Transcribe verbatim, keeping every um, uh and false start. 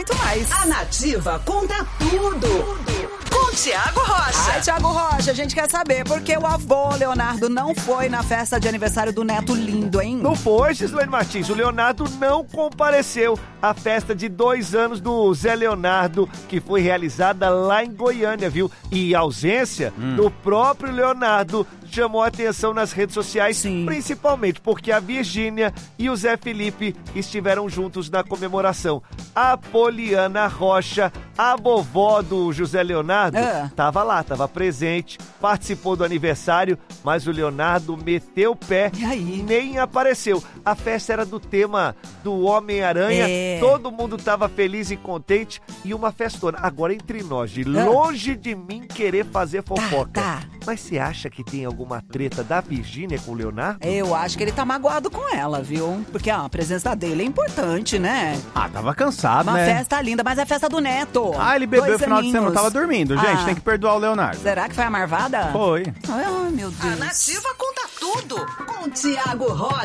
muito mais. A Nativa conta tudo. Com Tiago Rocha. Ai, Tiago Rocha, a gente quer saber por que o avô Leonardo não foi na festa de aniversário do neto lindo, hein? Não foi, Gislaine Martins. O Leonardo não compareceu à festa de dois anos do Zé Leonardo, que foi realizada lá em Goiânia, viu? E a ausência hum. do próprio Leonardo chamou a atenção nas redes sociais, Sim. principalmente porque a Virgínia e o Zé Felipe estiveram juntos na comemoração. A Poliana Rocha, a vovó do José Leonardo, estava uh. lá, estava presente, participou do aniversário, mas o Leonardo meteu o pé e aí? nem apareceu. A festa era do tema do Homem-Aranha, é. todo mundo estava feliz e contente e uma festona. Agora, entre nós, de uh. longe de mim querer fazer fofoca. Tá, tá. Mas você acha que tem alguma treta da Virgínia com o Leonardo? Eu acho que ele tá magoado com ela, viu? Porque ó, a presença dele é importante, né? Ah, tava cansado, Uma né? Uma festa linda, mas é festa do neto. Ah, ele bebeu no final de semana, tava dormindo. Gente, ah. tem que perdoar o Leonardo. Será que foi a marvada? Foi. Ai, meu Deus. A Nativa conta tudo com Tiago Rocha.